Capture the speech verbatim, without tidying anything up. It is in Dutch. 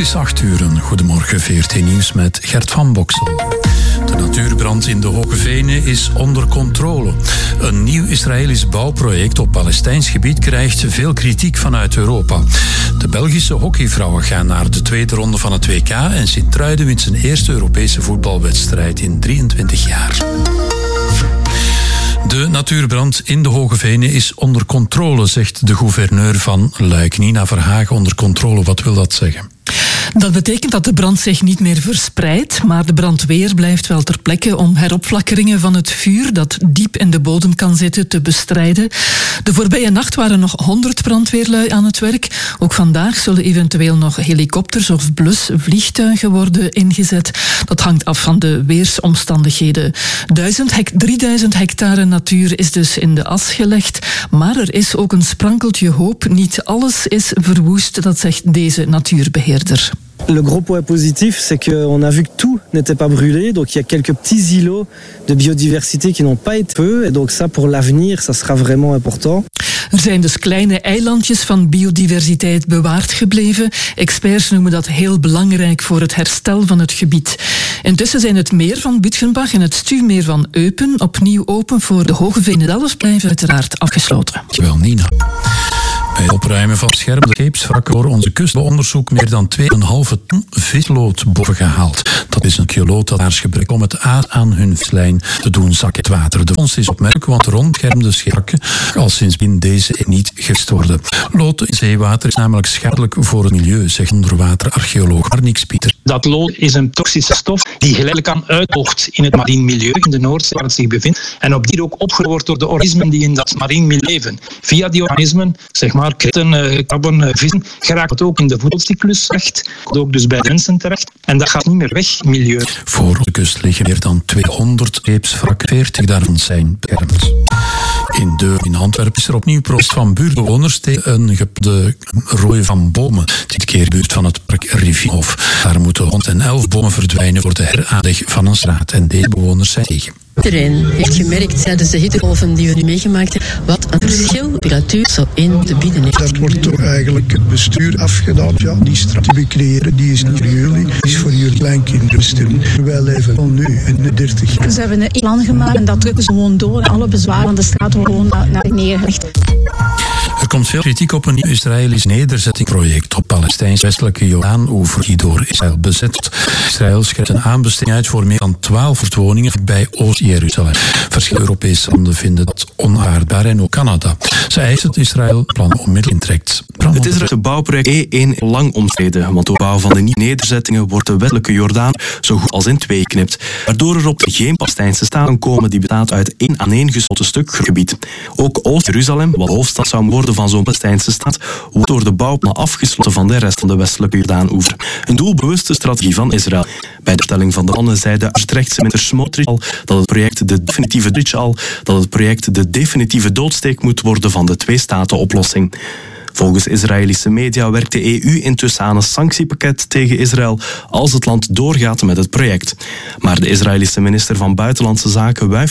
is acht uur. Goedemorgen, V R T Nieuws met Gert van Boksel. De natuurbrand in de Hoge Venen is onder controle. Een nieuw Israëlisch bouwproject op Palestijns gebied krijgt veel kritiek vanuit Europa. De Belgische hockeyvrouwen gaan naar de tweede ronde van het W K en Sint-Truiden wint zijn eerste Europese voetbalwedstrijd in drieëntwintig jaar. De natuurbrand in de Hoge Venen is onder controle, zegt de gouverneur van Luik. Nina Verhagen, onder controle, wat wil dat zeggen? Dat betekent dat de brand zich niet meer verspreidt, maar de brandweer blijft wel ter plekke om heropflakkeringen van het vuur dat diep in de bodem kan zitten te bestrijden. De voorbije nacht waren nog honderd brandweerlui aan het werk. Ook vandaag zullen eventueel nog helikopters of blusvliegtuigen worden ingezet. Dat hangt af van de weersomstandigheden. drieduizend hectare natuur is dus in de as gelegd, maar er is ook een sprankeltje hoop. Niet alles is verwoest, dat zegt deze natuurbeheerder. Le gros point positif, c'est qu'on a vu que tout n'était pas brûlé. Donc il y a quelques petits îlots de biodiversité qui n'ont pas été peu. Et donc ça, pour l'avenir, ça sera vraiment important. Er zijn dus kleine eilandjes van biodiversiteit bewaard gebleven. Experts noemen dat heel belangrijk voor het herstel van het gebied. Intussen zijn het meer van Bütgenbach en het stuwmeer van Eupen opnieuw open. Voor de Hoge Venen zelf blijven uiteraard afgesloten. Dankjewel, Nina. Bij het opruimen van beschermde scheepswrakken voor onze kustbouwonderzoek meer dan twee komma vijf ton vislood bovengehaald. Dat is een kiloot dat aars gebruikt om het aard aan hun vislijn te doen zakken. Het water. De vondst is opmerkelijk, want rondgeschermde scheepswrakken al sindsdien deze niet gevist worden. Lood in zeewater is namelijk schadelijk voor het milieu, zegt onderwaterarcheoloog Marnix Pieter. Dat lood is een toxische stof die geleidelijk aan uitdoogt in het marien milieu, in de Noordzee waar het zich bevindt, en op die ook opgerold wordt door de organismen die in dat marien milieu leven. Via die organismen, zeg maar kritten, krabben, vissen, geraakt het ook in de voedselcyclus terecht, ook dus bij de mensen terecht, en dat gaat niet meer weg, milieu. Voor de kust liggen meer dan tweehonderd scheepswrakken, veertig daarvan zijn beschermd. In Deurne in Antwerpen is er opnieuw protest van buurtbewoners tegen een de rooien van bomen. Dit keer buurt van het park Rivierhof. Daar moeten honderdelf bomen verdwijnen voor de heraanleg van een straat. En deze bewoners zijn tegen. Iedereen heeft gemerkt tijdens de hittegolven die we nu meegemaakt hebben, wat een verschil temperatuur zo in te bieden heeft. Dat wordt toch eigenlijk het bestuur afgedaan. Ja, die straat die we creëren, die is niet voor jullie, die is voor jullie kleinkinderen bestemd. Wij leven al nu in de dertig jaar. Ze hebben een plan gemaakt en dat drukken ze gewoon door. Alle bezwaren van de straat worden gewoon naar, naar neergelegd. Er komt veel kritiek op een nieuw Israëlisch nederzettingproject op Palestijns westelijke Jordaan-oever die door Israël bezet. Israël schrijft een aanbesteding uit voor meer dan twaalf woningen bij Oost-Jeruzalem. Verschillende Europese landen vinden dat onaanvaardbaar en ook Canada. Ze eisen dat Israël plan onmiddellijk intrekt. Brand het Israëlse bouwproject E één lang omstreden, want door de bouw van de nieuwe nederzettingen wordt de westelijke Jordaan zo goed als in twee geknipt, waardoor er op geen Palestijnse staat kan komen die bestaat uit één aaneengesloten stuk gebied. Ook Oost-Jeruzalem, wat de hoofdstad zou worden van zo'n Palestijnse staat, wordt door de bouwplannen afgesloten van de rest van de westelijke Jordaan-oever. Een doelbewuste strategie van Israël. Bij de stelling van de plannen zei de Utrechtse minister Smotrich al dat het project de definitieve al dat het project de definitieve doodsteek moet worden van de twee-staten-oplossing. Volgens Israëlische media werkt de E U intussen aan een sanctiepakket tegen Israël als het land doorgaat met het project. Maar de Israëlische minister van Buitenlandse Zaken wuift